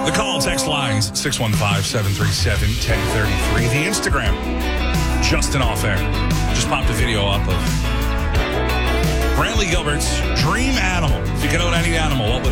The call text lines, 615-737-1033. The Instagram, Justin Off Air. Just popped a video up of Brantley Gilbert's dream animal. If you could own any animal, what would